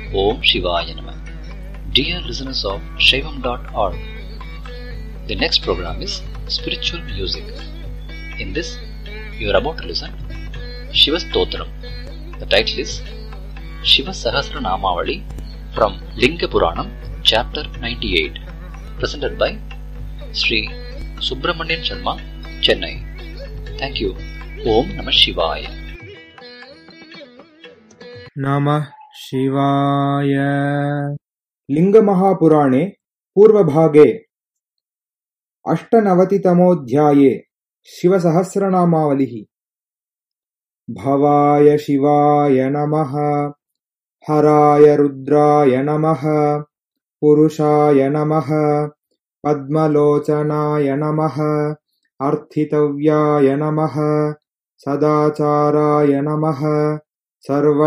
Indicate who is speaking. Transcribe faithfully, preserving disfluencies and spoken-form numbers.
Speaker 1: Om Shivaya Namah. Dear listeners of Shaivam dot org, the next program is Spiritual Music. In this, you are about to listen Shiva Stotram. The title is Shiva Sahasra Namavali from Linga Puranam, Chapter ninety-eight, presented by Sri Subramanian Sharma, Chennai. Thank you. Om Namah Shivaya.
Speaker 2: नमः शिवाय. लिङ्गमहापुराणे पूर्वभागे अष्टनवतितमोऽध्याये शिवसहस्रनामावलिः. भवाय शिवाय नमः, हराय रुद्राय नमः, पुरुषाय नमः, पद्मलोचनाय नमः, अर्थितव्याय नमः, सदाचाराय नमः, सर्व